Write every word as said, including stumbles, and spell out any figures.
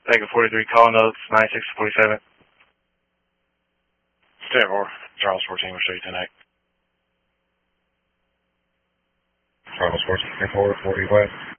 Tango forty-three, call notes, nine six forty-seven. Stand four, Charles fourteen, we'll show you ten eight. Charles fourteen, four, forty west.